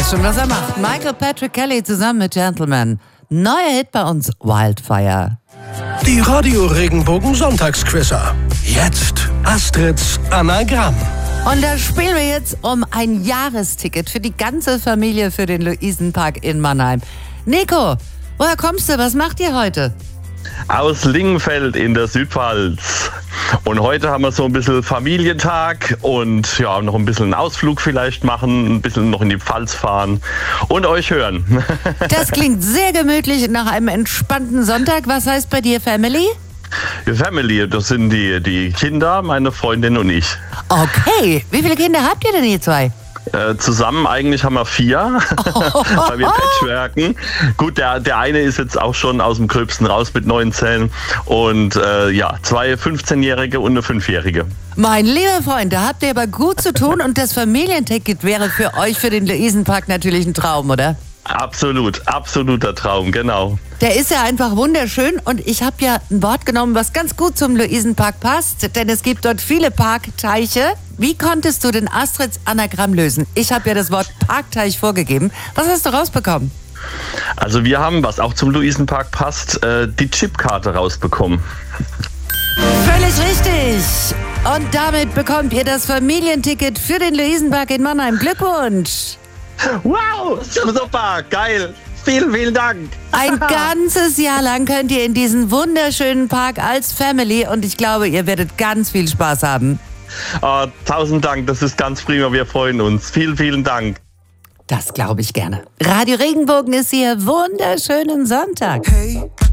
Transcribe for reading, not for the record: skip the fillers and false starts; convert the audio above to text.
schon, was er macht. Michael Patrick Kelly zusammen mit Gentleman. Neuer Hit bei uns, Wildfire. Die Radio-Regenbogen-Sonntagsquizzer. Jetzt Astrids Anagramm. Und da spielen wir jetzt um ein Jahresticket für die ganze Familie für den Luisenpark in Mannheim. Nico, woher kommst du? Was macht ihr heute? Aus Lingenfeld in der Südpfalz. Und heute haben wir so ein bisschen Familientag und ja, noch ein bisschen einen Ausflug vielleicht machen, ein bisschen noch in die Pfalz fahren und euch hören. Das klingt sehr gemütlich nach einem entspannten Sonntag. Was heißt bei dir Family? Family, das sind die Kinder, meine Freundin und ich. Okay, wie viele Kinder habt ihr denn ihr zwei? Zusammen eigentlich haben wir 4, weil wir patchworken. Gut, der eine ist jetzt auch schon aus dem Gröbsten raus mit 9 Zellen und 2 15-Jährige und eine 5-Jährige. Mein lieber Freund, da habt ihr aber gut zu tun und das Familienticket wäre für euch für den Luisenpark natürlich ein Traum, oder? Absolut, absoluter Traum, genau. Der ist ja einfach wunderschön und ich habe ja ein Wort genommen, was ganz gut zum Luisenpark passt, denn es gibt dort viele Parkteiche. Wie konntest du den Astrids Anagramm lösen? Ich habe ja das Wort Parkteich vorgegeben. Was hast du rausbekommen? Also wir haben, was auch zum Luisenpark passt, die Chipkarte rausbekommen. Völlig richtig. Und damit bekommt ihr das Familienticket für den Luisenpark in Mannheim. Glückwunsch! Wow, super, geil. Vielen, vielen Dank. Ein ganzes Jahr lang könnt ihr in diesen wunderschönen Park als Family und ich glaube, ihr werdet ganz viel Spaß haben. 1000 Dank, das ist ganz prima, wir freuen uns. Vielen, vielen Dank. Das glaube ich gerne. Radio Regenbogen ist hier. Wunderschönen Sonntag. Hey.